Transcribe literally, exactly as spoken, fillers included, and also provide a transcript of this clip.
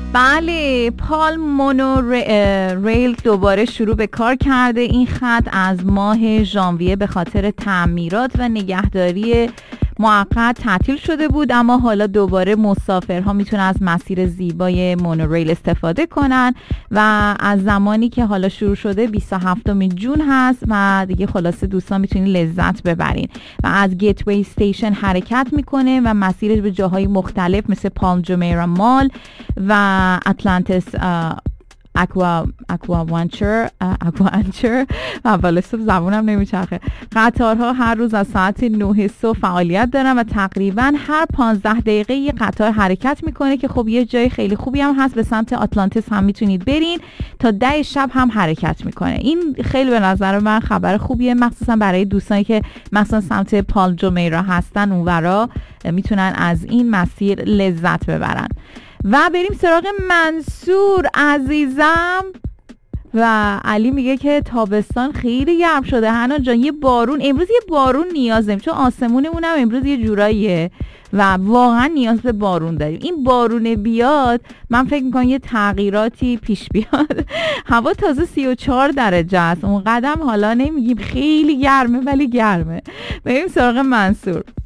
بله، پالم مونو ریل دوباره شروع به کار کرده. این خط از ماه ژانویه به خاطر تعمیرات و نگهداری موقت تعطیل شده بود، اما حالا دوباره مسافرها میتونن از مسیر زیبای مونوریل استفاده کنن و از زمانی که حالا شروع شده بیست و هفتم جون هست و دیگه خلاصه دوستان میتونین لذت ببرین و از گیتوی استیشن حرکت میکنه و مسیرش به جاهای مختلف مثل پالم جومیرا مال و اتلانتیس اکوا اکوا وانچر اکوا انچر اول صبح زبونم نمیچرخه. قطارها هر روز از ساعت نه صبح فعالیت دارن و تقریبا هر پانزده دقیقه یه قطار حرکت میکنه که خب یه جای خیلی خوبی هم هست، به سمت آتلانتیس هم میتونید برین، تا ده شب هم حرکت میکنه. این خیلی به نظر من خبر خوبیه، مخصوصا برای دوستانی که مثلا سمت پالم جومیرا هستن، اونورا میتونن از این مسیر لذت ببرن. و بریم سراغ منصور عزیزم. و علی میگه که تابستان خیلی گرم شده. حنان جان یه بارون امروز، یه بارون نیاز داریم چون آسمونمون هم امروز یه جوراییه و واقعا نیاز به بارون داریم. این بارون بیاد من فکر میکنم یه تغییراتی پیش بیاد. هوا تازه سی و چهار درجه است، اون قدم حالا نمیگیم خیلی گرمه ولی گرمه. بریم سراغ منصور.